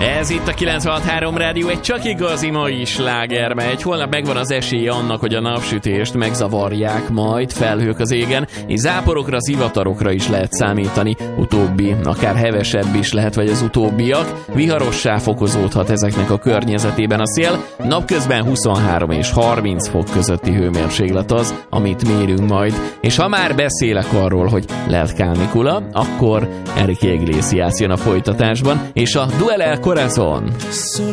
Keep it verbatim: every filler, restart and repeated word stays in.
Ez itt a kilencvenhat három Rádió, egy csak igazi mai sláger megy. Holnap megvan az esélye annak, hogy a napsütést megzavarják majd felhők az égen, és záporokra, zivatarokra is lehet számítani. Utóbbi akár hevesebb is lehet, vagy az utóbbiak. Viharossá fokozódhat ezeknek a környezetében a szél. Napközben huszonhárom és harminc fok közötti hőmérséklet az, amit mérünk majd. És ha már beszélek arról, hogy lehet kánikula, akkor Enrique Iglesias jön a folytatásban, és a Duele el Corazón.